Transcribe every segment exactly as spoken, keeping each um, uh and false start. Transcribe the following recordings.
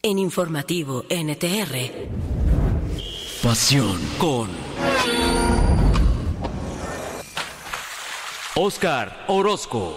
En Informativo N T R. Pasión con Óscar Orozco.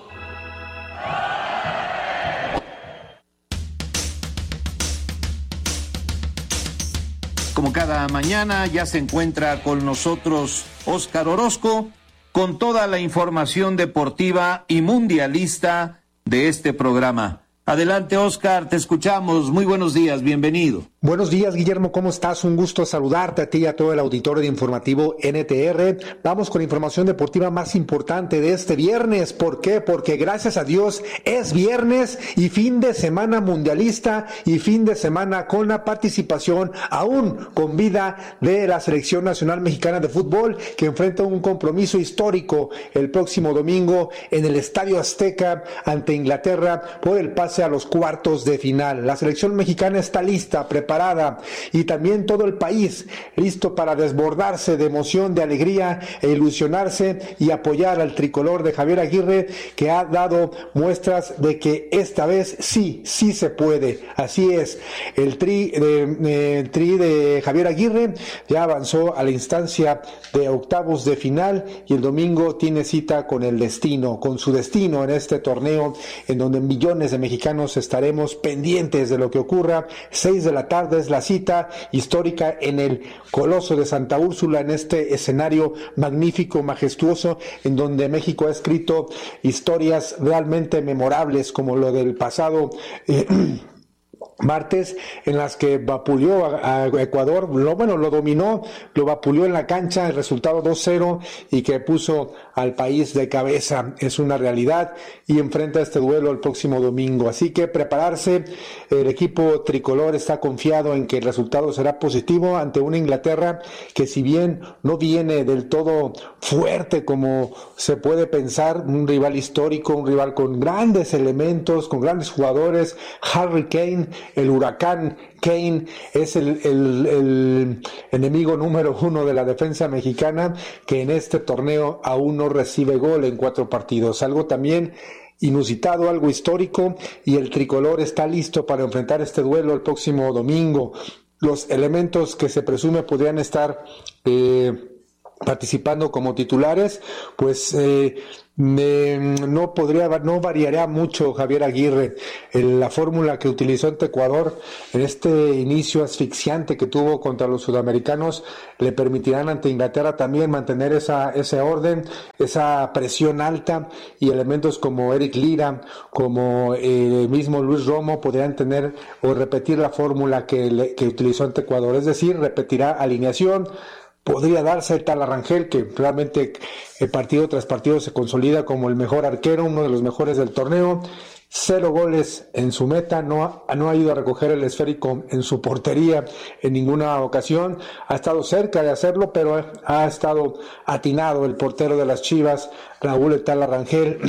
Como cada mañana ya se encuentra con nosotros Óscar Orozco con toda la información deportiva y mundialista de este programa. Adelante, Óscar, te escuchamos. Muy buenos días, bienvenido. Buenos días, Guillermo, ¿cómo estás? Un gusto saludarte a ti y a todo el auditorio de Informativo N T R. Vamos con la información deportiva más importante de este viernes. ¿Por qué? Porque gracias a Dios es viernes y fin de semana mundialista y fin de semana con la participación aún con vida de la Selección Nacional Mexicana de Fútbol, que enfrenta un compromiso histórico el próximo domingo en el Estadio Azteca ante Inglaterra por el pase a los cuartos de final. La selección mexicana está lista, preparada, y también todo el país listo para desbordarse de emoción, de alegría e ilusionarse y apoyar al tricolor de Javier Aguirre, que ha dado muestras de que esta vez sí, sí se puede. Así es, el tri de, eh, el tri de Javier Aguirre ya avanzó a la instancia de octavos de final y el domingo tiene cita con el destino, con su destino en este torneo, en donde millones de mexicanos estaremos pendientes de lo que ocurra. Seis de la tarde es la cita histórica en el Coloso de Santa Úrsula, en este escenario magnífico, majestuoso, en donde México ha escrito historias realmente memorables, como lo del pasado eh, martes, en las que vapuleó a, a Ecuador, lo, bueno, lo dominó, lo vapuleó en la cancha, el resultado dos cero, y que puso al país de cabeza. Es una realidad y enfrenta este duelo el próximo domingo. Así que prepararse, el equipo tricolor está confiado en que el resultado será positivo ante una Inglaterra que, si bien no viene del todo fuerte como se puede pensar, un rival histórico, un rival con grandes elementos, con grandes jugadores. Harry Kane, el huracán Kane, es el, el, el enemigo número uno de la defensa mexicana, que en este torneo aún no recibe gol en cuatro partidos. Algo también inusitado, algo histórico, y el tricolor está listo para enfrentar este duelo el próximo domingo. Los elementos que se presume podrían estar eh, participando como titulares, pues eh, Eh, no podría, no variaría mucho Javier Aguirre. El, la fórmula que utilizó ante Ecuador en este inicio asfixiante que tuvo contra los sudamericanos le permitirán ante Inglaterra también mantener esa, ese orden, esa presión alta, y elementos como Eric Lira, como eh, el mismo Luis Romo podrían tener o repetir la fórmula que, le, que utilizó ante Ecuador, es decir, repetirá alineación. Podría darse tal Rangel, que realmente el partido tras partido se consolida como el mejor arquero, uno de los mejores del torneo. Cero goles en su meta, no, no ha ido a recoger el esférico en su portería en ninguna ocasión. Ha estado cerca de hacerlo, pero ha estado atinado el portero de las Chivas, Raúl Tala Rangel.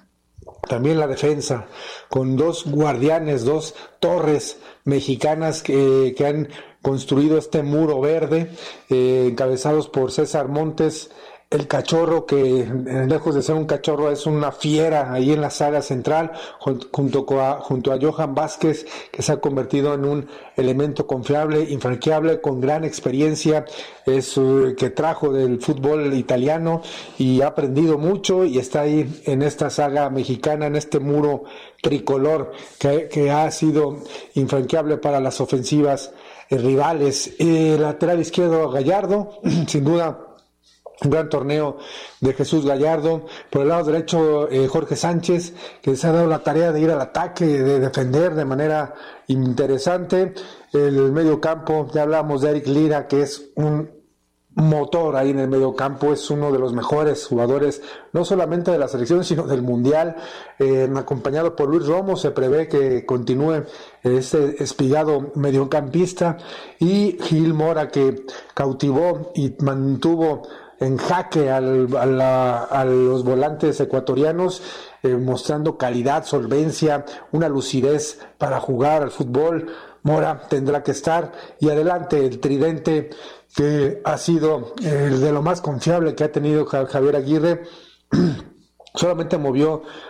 También la defensa, con dos guardianes, dos torres mexicanas que, que han construido este muro verde, eh, encabezados por César Montes, el Cachorro, que lejos de ser un cachorro es una fiera ahí en la saga central, junto a, junto a Johan Vázquez, que se ha convertido en un elemento confiable, infranqueable, con gran experiencia, es uh, que trajo del fútbol italiano y ha aprendido mucho, y está ahí en esta saga mexicana, en este muro tricolor que, que ha sido infranqueable para las ofensivas eh, rivales. El lateral izquierdo, Gallardo, sin duda un gran torneo de Jesús Gallardo. Por el lado derecho, eh, Jorge Sánchez, que se ha dado la tarea de ir al ataque, de defender de manera interesante. El medio campo, ya hablamos de Eric Lira, que es un motor ahí en el medio campo, es uno de los mejores jugadores, no solamente de la selección, sino del mundial, eh, acompañado por Luis Romo. Se prevé que continúe este espigado mediocampista, y Gil Mora, que cautivó y mantuvo en jaque al, a, la, a los volantes ecuatorianos, eh, mostrando calidad, solvencia, una lucidez para jugar al fútbol. Mora tendrá que estar, y adelante el tridente, que ha sido el de lo más confiable que ha tenido Javier Aguirre. Solamente movió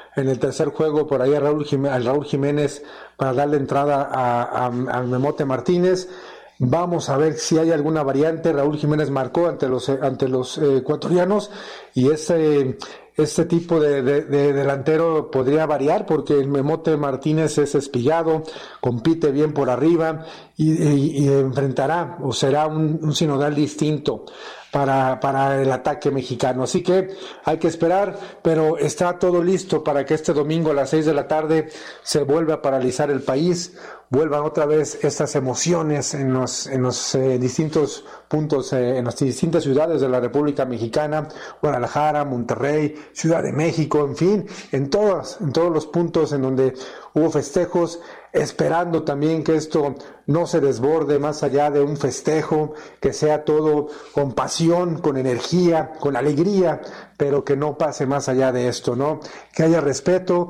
en el tercer juego por ahí a Raúl Jiménez, a Raúl Jiménez para darle entrada a, a, a Memote Martínez. Vamos a ver si hay alguna variante. Raúl Jiménez marcó ante los ante los eh, ecuatorianos y ese este tipo de, de, de delantero podría variar porque el Memote Martínez es espillado, compite bien por arriba y, y, y enfrentará o será un, un sinodal distinto para, para el ataque mexicano. Así que hay que esperar, pero está todo listo para que este domingo a las seis de la tarde se vuelva a paralizar el país, vuelvan otra vez estas emociones en los, en los eh, distintos puntos, eh, en las distintas ciudades de la República Mexicana, Guadalajara, Monterrey, Ciudad de México, en fin, en todas, en todos los puntos en donde hubo festejos, esperando también que esto no se desborde más allá de un festejo, que sea todo con pasión, con energía, con alegría, pero que no pase más allá de esto, ¿no? Que haya respeto,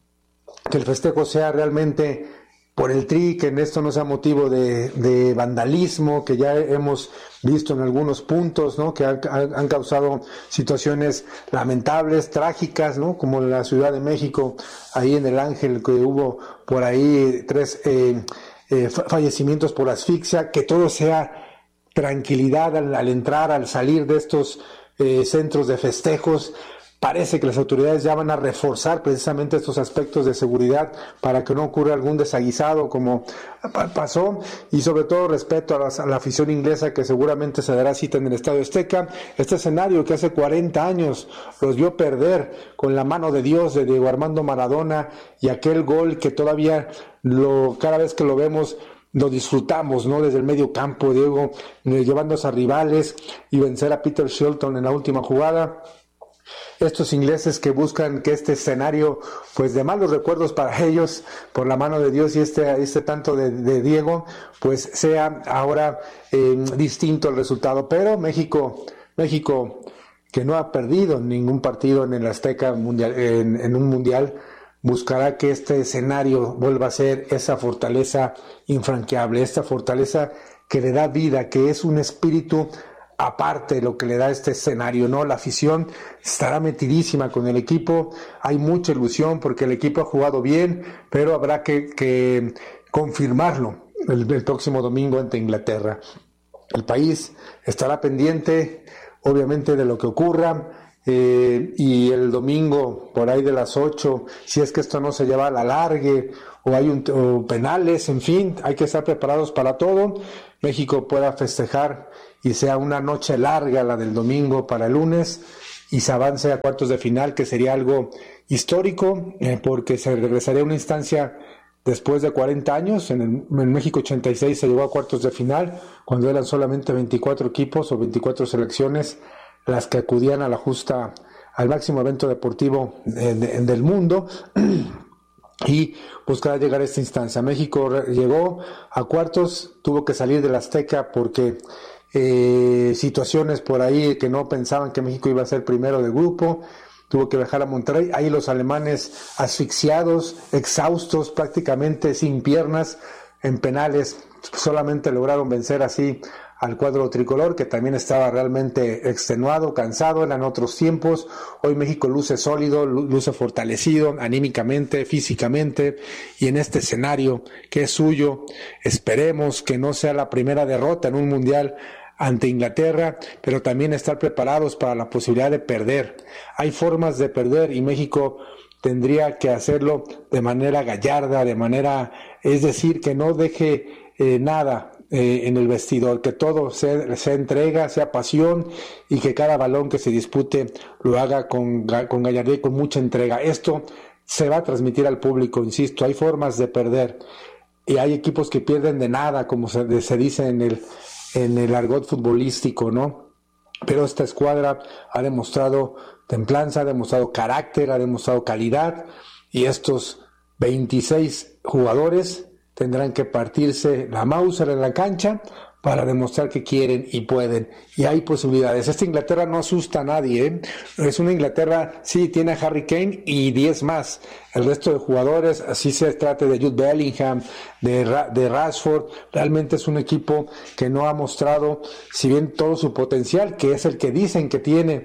que el festejo sea realmente por el Tri, que en esto no sea motivo de, de vandalismo, que ya hemos visto en algunos puntos, ¿no? Que han, han causado situaciones lamentables, trágicas, ¿no? Como en la Ciudad de México, ahí en el Ángel, que hubo por ahí tres eh, eh, fallecimientos por asfixia, que todo sea tranquilidad al, al entrar, al salir de estos eh, centros de festejos. Parece que las autoridades ya van a reforzar precisamente estos aspectos de seguridad para que no ocurra algún desaguisado como pasó, y sobre todo respeto a, las, a la afición inglesa que seguramente se dará cita en el Estadio Azteca. Este escenario que hace cuarenta años los vio perder con la mano de Dios de Diego Armando Maradona, y aquel gol que todavía lo cada vez que lo vemos lo disfrutamos, ¿no? Desde el medio campo, Diego eh, llevándose a rivales y vencer a Peter Shilton en la última jugada. Estos ingleses que buscan que este escenario, pues de malos recuerdos para ellos, por la mano de Dios y este, este tanto de, de Diego, pues sea ahora eh, distinto el resultado. Pero México, México que no ha perdido ningún partido en el Azteca mundial, en, en un mundial, buscará que este escenario vuelva a ser esa fortaleza infranqueable, esta fortaleza que le da vida, que es un espíritu aparte de lo que le da este escenario, ¿no? La afición estará metidísima con el equipo, hay mucha ilusión porque el equipo ha jugado bien, pero habrá que, que confirmarlo el, el próximo domingo ante Inglaterra. El país estará pendiente, obviamente, de lo que ocurra, eh, y el domingo, por ahí de las ocho, si es que esto no se lleva a la largue, o hay un, o penales, en fin, hay que estar preparados para todo. México pueda festejar y sea una noche larga la del domingo para el lunes y se avance a cuartos de final, que sería algo histórico, eh, porque se regresaría a una instancia después de cuarenta años. En, el, en México ochenta y seis se llegó a cuartos de final, cuando eran solamente veinticuatro equipos o veinticuatro selecciones las que acudían a la justa, al máximo evento deportivo de, de, del mundo, y buscará llegar a esta instancia. México llegó a cuartos, tuvo que salir del Azteca porque Eh, situaciones por ahí que no pensaban que México iba a ser primero de grupo, tuvo que viajar a Monterrey, ahí los alemanes asfixiados, exhaustos, prácticamente sin piernas, en penales solamente lograron vencer así al cuadro tricolor, que también estaba realmente extenuado, cansado, eran otros tiempos. Hoy México luce sólido, luce fortalecido anímicamente, físicamente, y en este escenario que es suyo, esperemos que no sea la primera derrota en un mundial ante Inglaterra, pero también estar preparados para la posibilidad de perder. Hay formas de perder y México tendría que hacerlo de manera gallarda, de manera, es decir, que no deje eh, nada eh, en el vestidor, que todo sea, sea entrega, sea pasión, y que cada balón que se dispute lo haga con, con gallardía y con mucha entrega. Esto se va a transmitir al público, insisto, hay formas de perder y hay equipos que pierden de nada, como se, se dice en el en el argot futbolístico, ¿no? Pero esta escuadra ha demostrado templanza, ha demostrado carácter, ha demostrado calidad, y estos veintiséis jugadores tendrán que partirse la Mauser en la cancha para demostrar que quieren y pueden, y hay posibilidades. Esta Inglaterra no asusta a nadie, ¿eh? Es una Inglaterra, sí, tiene a Harry Kane y diez más. El resto de jugadores, así se trate de Jude Bellingham, de, Ra- de Rashford, realmente es un equipo que no ha mostrado, si bien todo su potencial, que es el que dicen que tiene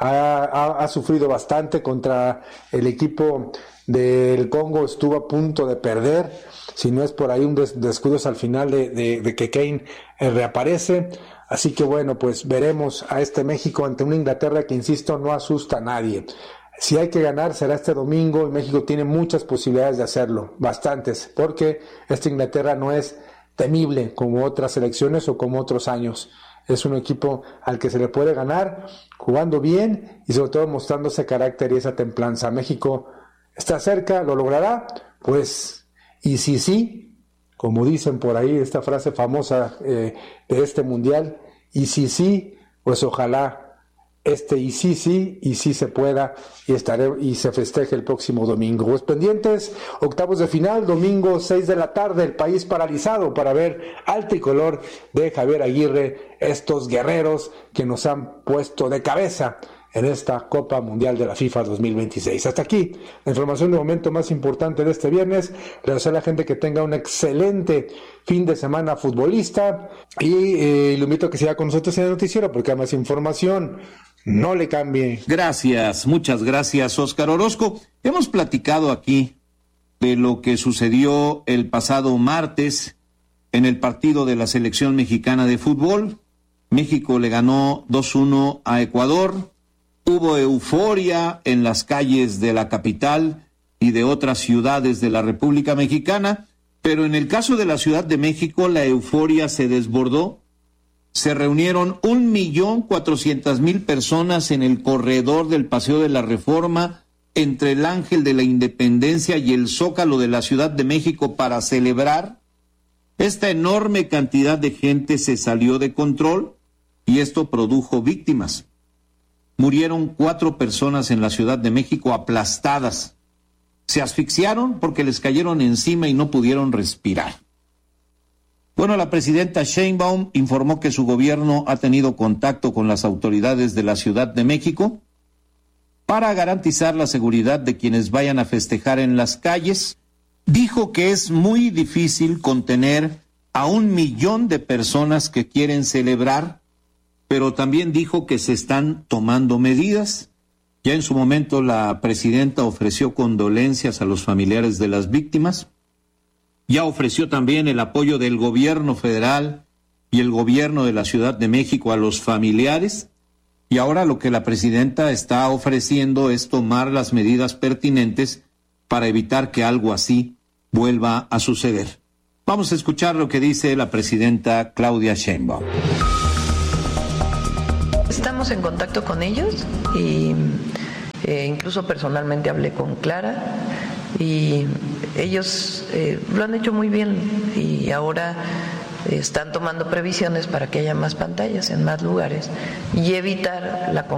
ha, ha, ha sufrido bastante contra el equipo del Congo, estuvo a punto de perder, si no es por ahí un des, descuido al final de, de, de que Kane eh, reaparece. Así que bueno, pues veremos a este México ante una Inglaterra que, insisto, no asusta a nadie. Si hay que ganar, será este domingo, y México tiene muchas posibilidades de hacerlo, bastantes, porque esta Inglaterra no es temible como otras selecciones o como otros años. Es un equipo al que se le puede ganar jugando bien y sobre todo mostrando ese carácter y esa templanza. México está cerca, lo logrará, pues, y si sí, como dicen por ahí, esta frase famosa eh, de este mundial, y si sí, pues ojalá este y sí, sí, y sí se pueda, y estaré y se festeje el próximo domingo. Pues pendientes, octavos de final, domingo seis de la tarde, el país paralizado para ver al tricolor de Javier Aguirre, estos guerreros que nos han puesto de cabeza en esta Copa Mundial de la FIFA dos mil veintiséis. Hasta aquí la información de momento más importante de este viernes. Le deseo a la gente que tenga un excelente fin de semana futbolista y eh, lo invito a que siga con nosotros en el noticiero porque hay más información. No le cambie. Gracias, muchas gracias, Óscar Orozco. Hemos platicado aquí de lo que sucedió el pasado martes en el partido de la selección mexicana de fútbol. México le ganó dos uno a Ecuador. Hubo euforia en las calles de la capital y de otras ciudades de la República Mexicana, pero en el caso de la Ciudad de México la euforia se desbordó. Se reunieron un millón cuatrocientas mil personas en el corredor del Paseo de la Reforma, entre el Ángel de la Independencia y el Zócalo de la Ciudad de México para celebrar. Esta enorme cantidad de gente se salió de control y esto produjo víctimas. Murieron cuatro personas en la Ciudad de México aplastadas. Se asfixiaron porque les cayeron encima y no pudieron respirar. Bueno, la presidenta Sheinbaum informó que su gobierno ha tenido contacto con las autoridades de la Ciudad de México para garantizar la seguridad de quienes vayan a festejar en las calles. Dijo que es muy difícil contener a un millón de personas que quieren celebrar, pero también dijo que se están tomando medidas. Ya en su momento la presidenta ofreció condolencias a los familiares de las víctimas. Ya ofreció también el apoyo del gobierno federal y el gobierno de la Ciudad de México a los familiares. Y ahora lo que la presidenta está ofreciendo es tomar las medidas pertinentes para evitar que algo así vuelva a suceder. Vamos a escuchar lo que dice la presidenta Claudia Sheinbaum. Estamos en contacto con ellos y eh, incluso personalmente hablé con Clara y ellos eh, lo han hecho muy bien y ahora están tomando previsiones para que haya más pantallas en más lugares y evitar la